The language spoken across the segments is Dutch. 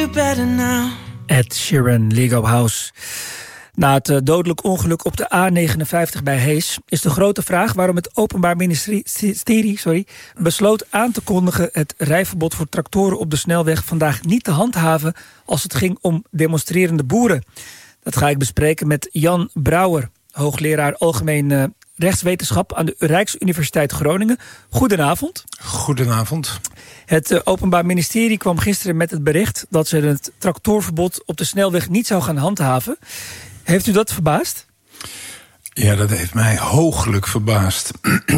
Ed Sheeran, Lego House. Na het dodelijk ongeluk op de A59 bij Hees is de grote vraag waarom het Openbaar Ministerie besloot aan te kondigen het rijverbod voor tractoren op de snelweg vandaag niet te handhaven als het ging om demonstrerende boeren. Dat ga ik bespreken met Jan Brouwer, hoogleraar Algemeen Rechtswetenschap aan de Rijksuniversiteit Groningen. Goedenavond. Goedenavond. Het Openbaar Ministerie kwam gisteren met het bericht dat ze het tractorverbod op de snelweg niet zou gaan handhaven. Heeft u dat verbaasd? Ja, dat heeft mij hooglijk verbaasd.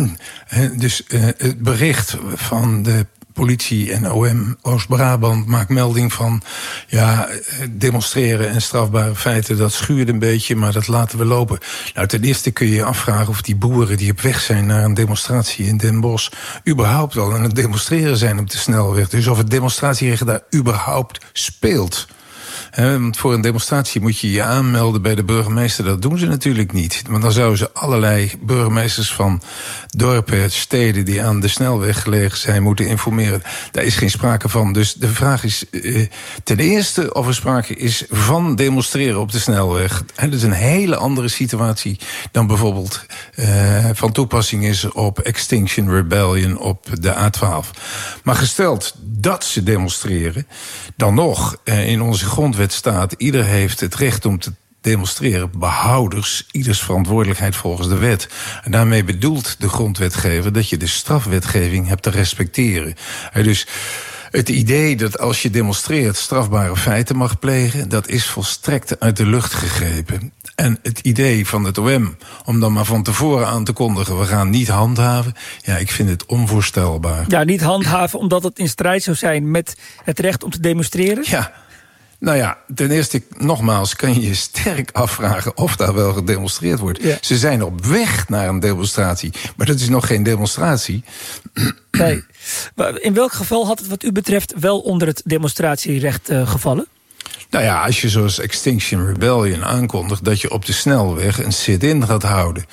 Dus het bericht van de politie en OM Oost-Brabant maakt melding van demonstreren en strafbare feiten, dat schuurt een beetje, maar dat laten we lopen. Nou, ten eerste kun je je afvragen of die boeren die op weg zijn naar een demonstratie in Den Bosch überhaupt wel aan het demonstreren zijn op de snelweg. Dus of het demonstratierecht daar überhaupt speelt. Want voor een demonstratie moet je je aanmelden bij de burgemeester. Dat doen ze natuurlijk niet. Want dan zouden ze allerlei burgemeesters van dorpen, steden die aan de snelweg gelegen zijn, moeten informeren. Daar is geen sprake van. Dus de vraag is ten eerste of er sprake is van demonstreren op de snelweg. Dat is een hele andere situatie dan bijvoorbeeld van toepassing is op Extinction Rebellion op de A12. Maar gesteld dat ze demonstreren, dan nog in onze grondwet staat, ieder heeft het recht om te demonstreren, behouders, ieders verantwoordelijkheid volgens de wet. En daarmee bedoelt de grondwetgever dat je de strafwetgeving hebt te respecteren. Dus het idee dat als je demonstreert strafbare feiten mag plegen, dat is volstrekt uit de lucht gegrepen. En het idee van het OM om dan maar van tevoren aan te kondigen, we gaan niet handhaven, ja, ik vind het onvoorstelbaar. Ja, niet handhaven omdat het in strijd zou zijn met het recht om te demonstreren? Ja. Nou ja, ten eerste, nogmaals, kan je je sterk afvragen of daar wel gedemonstreerd wordt. Ja. Ze zijn op weg naar een demonstratie, maar dat is nog geen demonstratie. Nee. In welk geval had het wat u betreft wel onder het demonstratierecht gevallen? Nou ja, als je zoals Extinction Rebellion aankondigt dat je op de snelweg een sit-in gaat houden,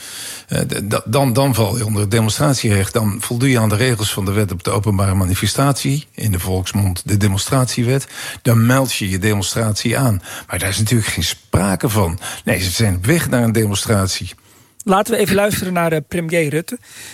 dan val je onder het demonstratierecht. Dan voldoe je aan de regels van de wet op de openbare manifestatie, in de volksmond de demonstratiewet. Dan meld je je demonstratie aan. Maar daar is natuurlijk geen sprake van. Nee, ze zijn op weg naar een demonstratie. Laten we even luisteren naar premier Rutte.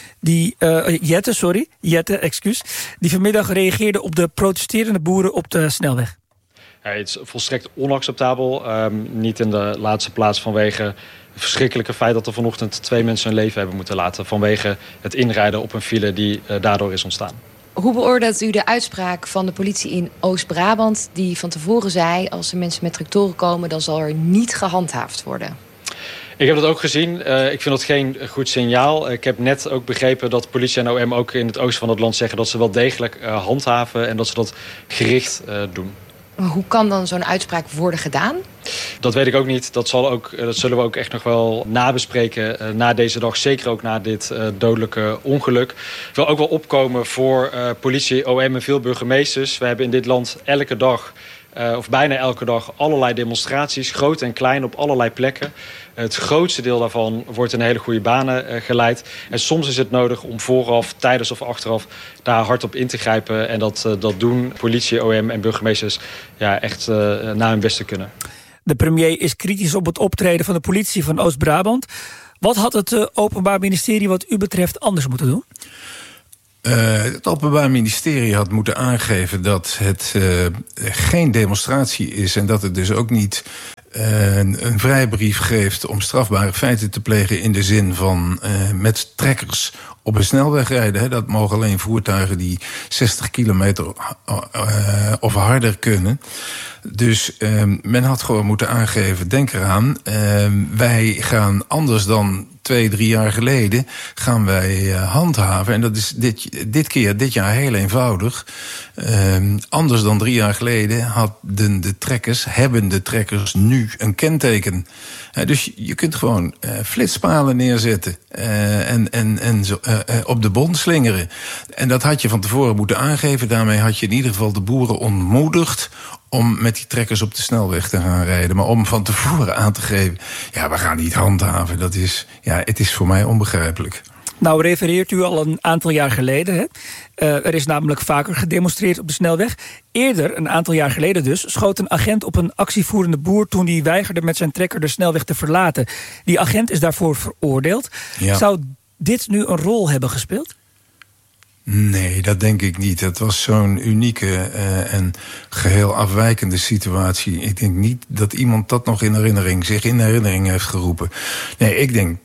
Jette, die vanmiddag reageerde op de protesterende boeren op de snelweg. Ja, het is volstrekt onacceptabel. Niet in de laatste plaats vanwege het verschrikkelijke feit dat er vanochtend 2 mensen hun leven hebben moeten laten vanwege het inrijden op een file die daardoor is ontstaan. Hoe beoordeelt u de uitspraak van de politie in Oost-Brabant die van tevoren zei, als er mensen met tractoren komen, dan zal er niet gehandhaafd worden? Ik heb dat ook gezien. Ik vind dat geen goed signaal. Ik heb net ook begrepen dat politie en OM ook in het oosten van het land zeggen dat ze wel degelijk handhaven en dat ze dat gericht doen. Maar hoe kan dan zo'n uitspraak worden gedaan? Dat weet ik ook niet. Dat zullen we ook echt nog wel nabespreken na deze dag. Zeker ook na dit dodelijke ongeluk. Ik wil ook wel opkomen voor politie, OM en veel burgemeesters. We hebben in dit land elke dag, of bijna elke dag, allerlei demonstraties, groot en klein, op allerlei plekken. Het grootste deel daarvan wordt in hele goede banen geleid. En soms is het nodig om vooraf, tijdens of achteraf daar hard op in te grijpen. En dat doen politie, OM en burgemeesters echt naar hun best te kunnen. De premier is kritisch op het optreden van de politie van Oost-Brabant. Wat had het Openbaar Ministerie wat u betreft anders moeten doen? Het Openbaar Ministerie had moeten aangeven dat het geen demonstratie is en dat het dus ook niet een vrijbrief geeft om strafbare feiten te plegen in de zin van met trekkers op een snelweg rijden. Dat mogen alleen voertuigen die 60 kilometer of harder kunnen. Dus men had gewoon moeten aangeven, denk eraan, wij gaan anders dan 2-3 jaar geleden gaan wij handhaven. En dat is dit jaar heel eenvoudig. Anders dan 3 jaar geleden hebben de trekkers nu een kenteken. Dus je kunt gewoon flitspalen neerzetten en op de bond slingeren. En dat had je van tevoren moeten aangeven. Daarmee had je in ieder geval de boeren ontmoedigd om met die trekkers op de snelweg te gaan rijden. Maar om van tevoren aan te geven, we gaan niet handhaven. Het is voor mij onbegrijpelijk. Nou refereert u al een aantal jaar geleden. Hè? Er is namelijk vaker gedemonstreerd op de snelweg. Eerder, een aantal jaar geleden dus, schoot een agent op een actievoerende boer toen hij weigerde met zijn trekker de snelweg te verlaten. Die agent is daarvoor veroordeeld. Ja. Zou dit nu een rol hebben gespeeld? Nee, dat denk ik niet. Het was zo'n unieke en geheel afwijkende situatie. Ik denk niet dat iemand dat nog zich in herinnering heeft geroepen. Nee, ik denk,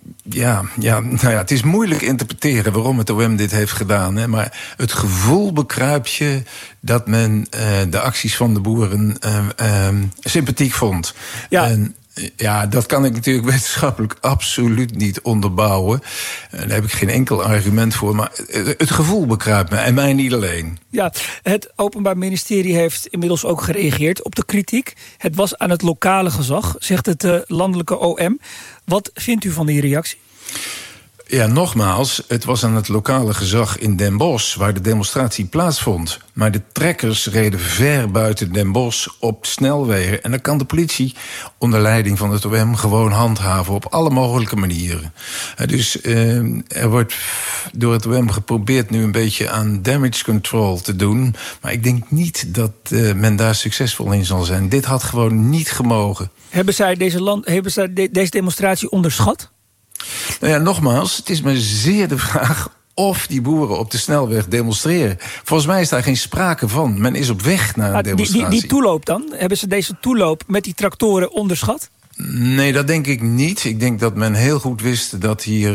het is moeilijk interpreteren waarom het OM dit heeft gedaan. Hè, maar het gevoel bekruipt je dat men de acties van de boeren sympathiek vond. Ja. Ja, dat kan ik natuurlijk wetenschappelijk absoluut niet onderbouwen. Daar heb ik geen enkel argument voor. Maar het gevoel bekruipt me, en mij niet alleen. Ja, het Openbaar Ministerie heeft inmiddels ook gereageerd op de kritiek. Het was aan het lokale gezag, zegt het landelijke OM. Wat vindt u van die reactie? Ja, nogmaals, het was aan het lokale gezag in Den Bosch waar de demonstratie plaatsvond. Maar de trekkers reden ver buiten Den Bosch op snelwegen. En dan kan de politie onder leiding van het OM gewoon handhaven op alle mogelijke manieren. Dus er wordt door het OM geprobeerd nu een beetje aan damage control te doen. Maar ik denk niet dat men daar succesvol in zal zijn. Dit had gewoon niet gemogen. Hebben zij deze demonstratie onderschat? Nou ja, nogmaals, het is maar zeer de vraag of die boeren op de snelweg demonstreren. Volgens mij is daar geen sprake van. Men is op weg naar een demonstratie. Die toeloop dan? Hebben ze deze toeloop met die tractoren onderschat? Nee, dat denk ik niet. Ik denk dat men heel goed wist dat hier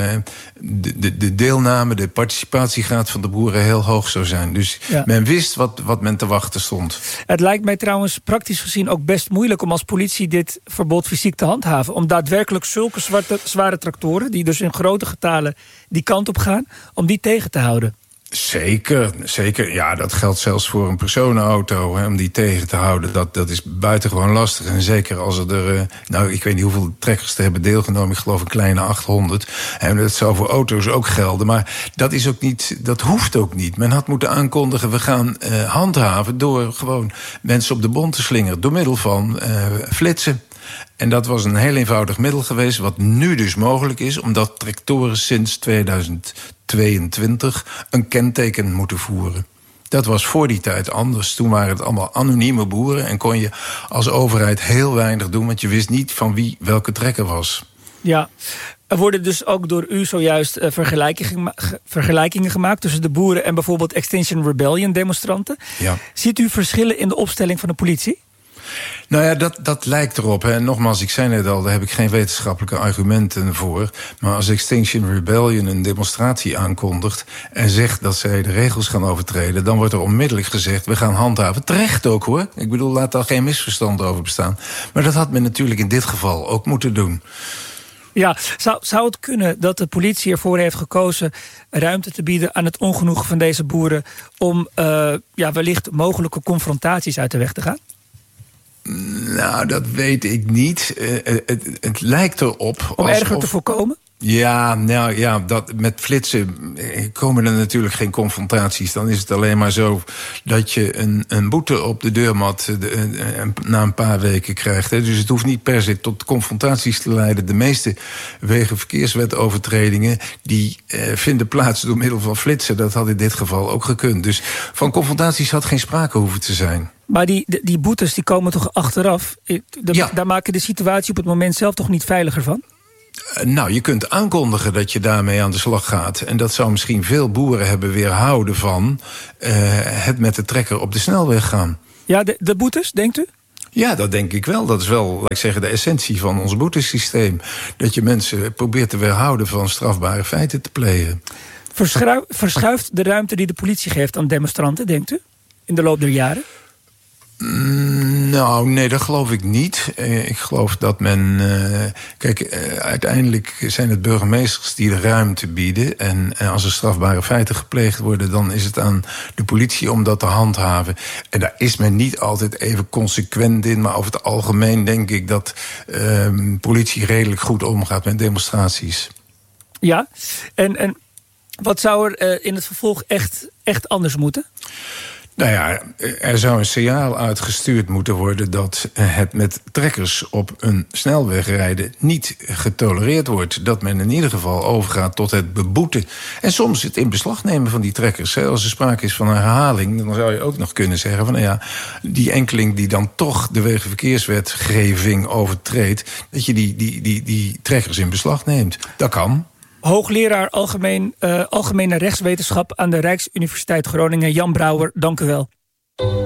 de deelname, de participatiegraad van de boeren heel hoog zou zijn. Dus men wist wat men te wachten stond. Het lijkt mij trouwens praktisch gezien ook best moeilijk om als politie dit verbod fysiek te handhaven. Om daadwerkelijk zulke zware tractoren, die dus in grote getalen die kant op gaan, om die tegen te houden. Zeker. Ja, dat geldt zelfs voor een personenauto, om die tegen te houden. Dat is buitengewoon lastig. En zeker als er ik weet niet hoeveel trekkers er hebben deelgenomen. Ik geloof een kleine 800. En dat zou voor auto's ook gelden. Maar dat is ook niet, dat hoeft ook niet. Men had moeten aankondigen, we gaan handhaven door gewoon mensen op de bont te slingeren. Door middel van flitsen. En dat was een heel eenvoudig middel geweest, wat nu dus mogelijk is, omdat tractoren sinds 2022 een kenteken moeten voeren. Dat was voor die tijd anders. Toen waren het allemaal anonieme boeren en kon je als overheid heel weinig doen, want je wist niet van wie welke trekker was. Ja, er worden dus ook door u zojuist vergelijkingen gemaakt tussen de boeren en bijvoorbeeld Extinction Rebellion demonstranten. Ja. Ziet u verschillen in de opstelling van de politie? Nou ja, dat lijkt erop. Hè. Nogmaals, ik zei net al, daar heb ik geen wetenschappelijke argumenten voor. Maar als Extinction Rebellion een demonstratie aankondigt en zegt dat zij de regels gaan overtreden, dan wordt er onmiddellijk gezegd, we gaan handhaven. Terecht ook hoor. Ik bedoel, laat daar geen misverstand over bestaan. Maar dat had men natuurlijk in dit geval ook moeten doen. Ja, zou het kunnen dat de politie ervoor heeft gekozen ruimte te bieden aan het ongenoegen van deze boeren om wellicht mogelijke confrontaties uit de weg te gaan? Nou, dat weet ik niet. Het lijkt erop. Om erger te voorkomen? Ja, dat met flitsen komen er natuurlijk geen confrontaties. Dan is het alleen maar zo dat je een boete op de deurmat na een paar weken krijgt. Hè. Dus het hoeft niet per se tot confrontaties te leiden. De meeste wegenverkeerswetovertredingen die vinden plaats door middel van flitsen. Dat had in dit geval ook gekund. Dus van confrontaties had geen sprake hoeven te zijn. Maar die boetes die komen toch achteraf? Daar maken de situatie op het moment zelf toch niet veiliger van? Nou, je kunt aankondigen dat je daarmee aan de slag gaat. En dat zou misschien veel boeren hebben weerhouden van het met de trekker op de snelweg gaan. Ja, de boetes, denkt u? Ja, dat denk ik wel. Dat is wel, laat ik zeggen, de essentie van ons boetesysteem. Dat je mensen probeert te weerhouden van strafbare feiten te plegen. Verschuift de ruimte die de politie geeft aan demonstranten, denkt u? In de loop der jaren? Nou, nee, dat geloof ik niet. Ik geloof dat men... uiteindelijk zijn het burgemeesters die de ruimte bieden. En als er strafbare feiten gepleegd worden, dan is het aan de politie om dat te handhaven. En daar is men niet altijd even consequent in. Maar over het algemeen denk ik dat politie redelijk goed omgaat met demonstraties. Ja, en wat zou er in het vervolg echt anders moeten? Nou ja, er zou een signaal uitgestuurd moeten worden dat het met trekkers op een snelweg rijden niet getolereerd wordt. Dat men in ieder geval overgaat tot het beboeten. En soms het in beslag nemen van die trekkers. Als er sprake is van een herhaling, dan zou je ook nog kunnen zeggen van die enkeling die dan toch de wegenverkeerswetgeving overtreedt, dat je die trekkers in beslag neemt. Dat kan. Hoogleraar Algemene Rechtswetenschap aan de Rijksuniversiteit Groningen, Jan Brouwer, dank u wel.